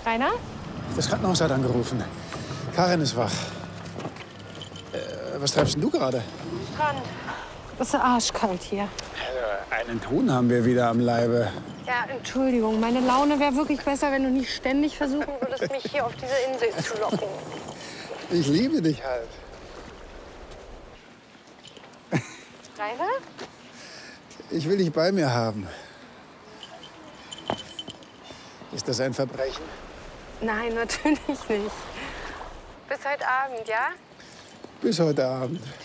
Rainer? Das Krankenhaus hat angerufen. Karin ist wach. Was treibst denn du gerade? Strand. Es ist arschkalt hier. Einen Ton haben wir wieder am Leibe. Ja, Entschuldigung. Meine Laune wäre wirklich besser, wenn du nicht ständig versuchen würdest, mich hier auf diese Insel zu locken. Ich liebe dich halt. Rainer? Ich will dich bei mir haben. Ist das ein Verbrechen? Nein, natürlich nicht. Bis heute Abend, ja? Bis heute Abend.